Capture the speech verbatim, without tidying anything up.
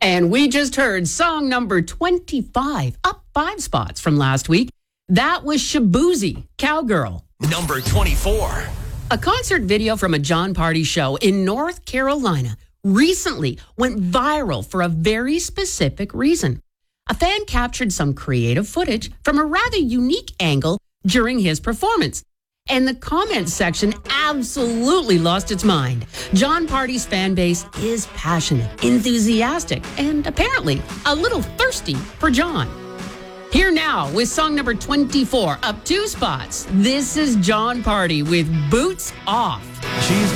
And we just heard song number twenty-five, up five spots from last week. That was Shaboozey, Cowgirl. Number twenty-four. A concert video from a Jon Pardi show in North Carolina recently went viral for a very specific reason. A fan captured some creative footage from a rather unique angle during his performance. And the comments section absolutely lost its mind. Jon Pardi's fan base is passionate, enthusiastic, and apparently a little thirsty for Jon. Here now with song number twenty-four, up two spots. This is Jon Pardi with Boots Off. She's